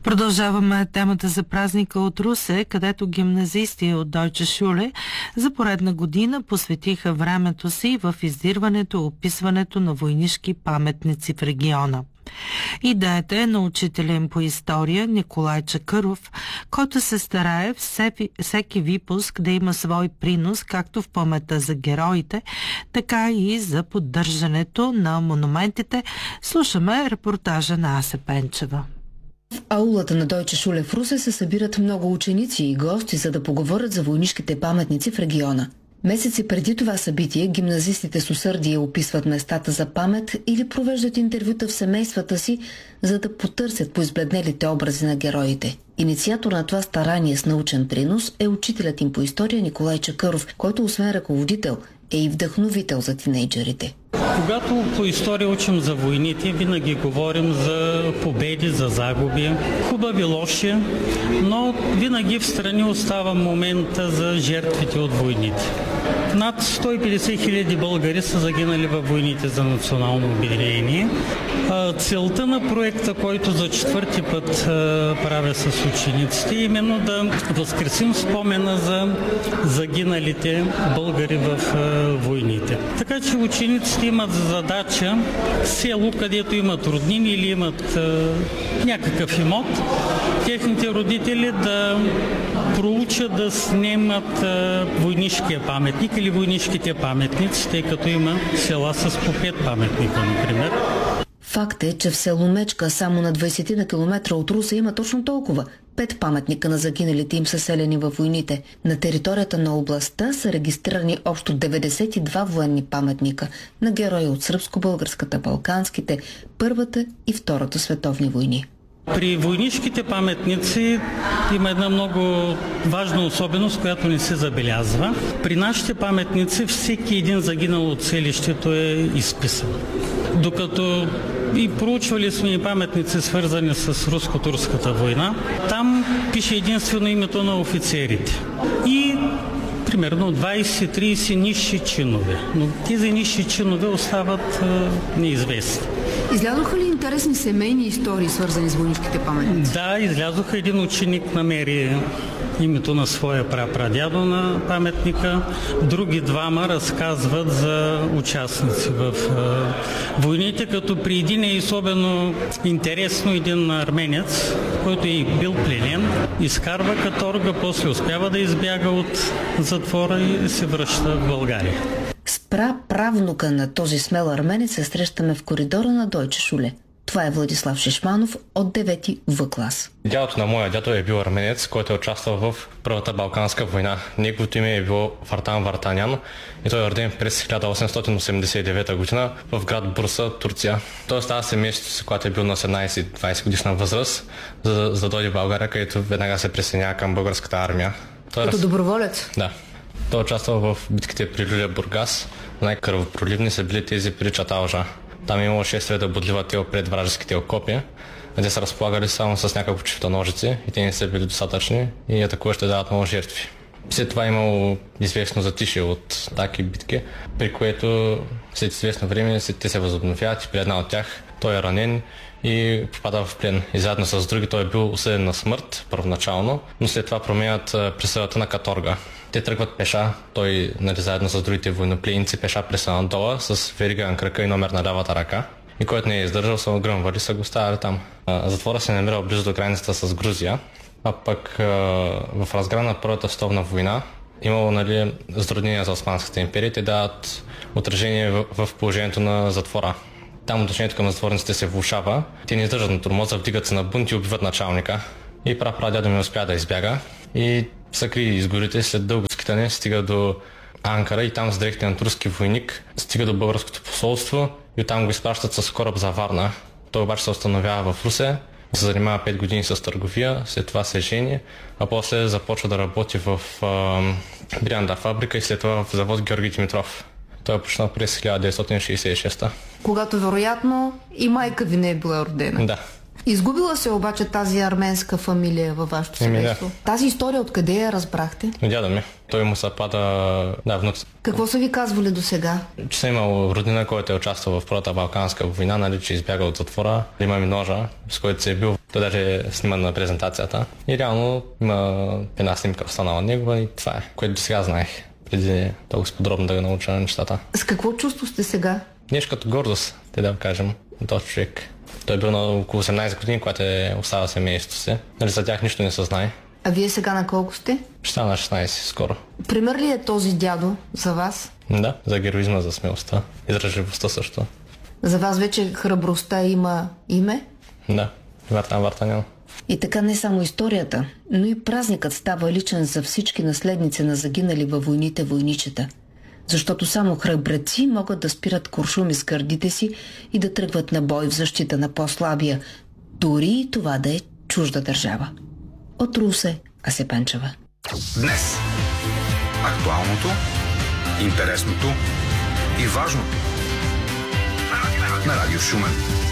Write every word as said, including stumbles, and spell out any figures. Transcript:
Продължаваме темата за празника от Русе, където гимназисти от Deutsche Schule за поредна година посветиха времето си в издирването и описването на войнишки паметници в региона. Идеята е на учителя им по история Николай Чакъров, който се старае всеки, всеки випуск да има свой принос както в паметта за героите, така и за поддържането на монументите. Слушаме репортажа на Ася Пенчева. В аулата на Deutsche Schule в Русе се събират много ученици и гости, за да поговорят за войнишките паметници в региона. Месеци преди това събитие гимназистите с усърдие описват местата за памет или провеждат интервюта в семействата си, за да потърсят по избледнелите образи на героите. Инициатор на това старание с научен принос е учителят им по история Николай Чакъров, който освен ръководител е и вдъхновител за тинейджерите. Когато по история учим за войните, винаги говорим за победи, за загуби, хубави, лоши, но винаги в страни остава момента за жертвите от войните. Над сто и петдесет хиляди българи са загинали във войните за национално обединение. Целта на проекта, който за четвърти път правя с учениците, е именно да възкресим спомена за загиналите българи в войните. Така че учениците имат задача село, където имат роднини или имат някакъв имот, техните родители да проучат да снимат войнишкия паметник или войнишките паметници, тъй като има села с по пет паметника, например. Факт е, че в село Мечка, само на двайсет на километра от Русе, има точно толкова – пет паметника на загиналите им съселени във войните. На територията на областта са регистрирани общо деветдесет и два военни паметника на герои от сръбско-българската, балканските, Първата и Втората световни войни. При войнишките паметници има една много важна особеност, която не се забелязва. При нашите паметници всеки един загинал от селището е изписан. Докато и проучвали сме и паметници, свързани с руско-турската война, там пише единствено името на офицерите. И примерно двайсет-трийсет нисши чинове. Но тези нисши чинове остават е, неизвестни. Излязоха ли интересни семейни истории, свързани с войнишките паметници? Да, излязоха. Един ученик намери името на своя прапрадядо на паметника. Други двама разказват за участници в е, войните, като при един е особено интересно един арменец, който е бил пленен, изкарва каторга, после успява да избяга от затвора и се връща в България. С праправнука на този смел арменец се срещаме в коридора на Deutsche Schule. Това е Владислав Шишманов от девети В клас. Дядото на моя дядо е бил арменец, който е участвал в Първата балканска война. Неговото име е било Вартан Вартанян и той е роден през хиляда осемстотин осемдесет и девета година в град Бурса, Турция. Той става семейството си, когато е бил на седемнайсет-двайсет годишна възраст, за, за да дойде в България, където веднага се присъединява към българската армия. Той Като раз... доброволец? Да. Той участвал в битките при Люлия, Бургас. Най-кръвопроливни са били тези при Чаталжа. Там е имало шествие да бодливат тел пред вражеските окопи, къде са разполагали само с някакво чифтоножици и те не са били достатъчни и атакуващите дават много жертви. След това е имало известно затишие от таки битки, при което след известно време те се възобновяват и при една от тях той е ранен и попада в плен. И заедно с други той е бил осъден на смърт първоначално, но след това променят присъдата на каторга. Те тръгват пеша, той нали, заедно с другите войнопленници пеша през Анадола с верига на крака и номер на лявата ръка. И който не е издържал, са огръмвали, са го оставили там. Затвора се намирал близо до границата с Грузия, а пък в разгара на Първата световна война имало нали, затруднения за Османската империя, те дават отражение в положението на затвора. Там отношението към затворниците се влошава, те не издържат на тормоза, вдигат се на бунт и убиват началника. И прапрадядо ми успя да избяга и се крие из горите, след дълго скитане стига до Анкара и там с директен турски войник стига до българското посолство и оттам го изпращат с кораб за Варна. Той обаче се установява в Русе, се занимава пет години с търговия, след това се жени, а после започва да работи в е, брянда фабрика и след това в завод Георги Димитров. Той е почнал през хиляда деветстотин шейсет и шеста. Когато вероятно и майка ви не е била родена. Да. Изгубила се обаче тази арменска фамилия във вашето семейство. Да. Тази история откъде я разбрахте? Дядо ми. Той му се пада да, внук. Какво са ви казвали до сега? Че съм имал роднина, който е участвал в Първата балканска война, нали, че избяга от затвора. Има ми ножа, с който се е бил. Той даже е сниман на презентацията. И реално има една снимка останала негова и това е, което до сега знаех, преди толкова подробно да го науча на нещата. С какво чувство сте сега? Нещо като гордост, те да кажем, този човек. Той е бил на около осемнайсет години, когато е оставил семейството си. Нали, за тях нищо не се знае. А вие сега на колко сте? Ще стана на шестнайсет скоро. Пример ли е този дядо за вас? Да, за героизма, за смелостта, издръжливостта също. За вас вече храбростта има име? Да, Вартан Вартанян. И така не само историята, но и празникът става личен за всички наследници на загинали във войните войничета. Защото само храбреци могат да спират куршуми с гърдите си и да тръгват на бой в защита на по-слабия, дори и това да е чужда държава. От Русе, Ася Пенчева. Днес. Актуалното, интересното и важното на Радио Шумен.